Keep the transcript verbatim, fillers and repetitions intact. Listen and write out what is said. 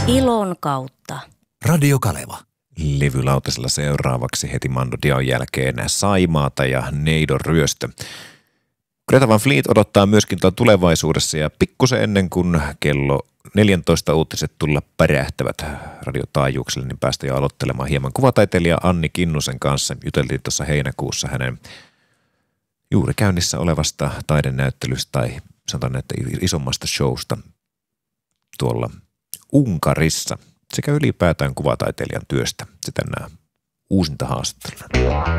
Ilon kautta. Radio Kaleva. Levylautasella seuraavaksi heti Mando Dion jälkeen Saimaata ja Neidon ryöstö. Greta Van Fleet odottaa myöskin tuolla tulevaisuudessa ja pikkusen ennen kuin kello neljätoista uutiset tulla pärähtävät radiotaajuukselle, niin päästään jo aloittelemaan hieman kuvataiteilija Anni Kinnusen kanssa. Juteltiin tuossa heinäkuussa hänen juuri käynnissä olevasta taidenäyttelystä tai sanotaan, että isommasta showsta tuolla Unkarissa sekä ylipäätään kuvataiteilijan työstä. Sitten nämä uusinta haastatteluna.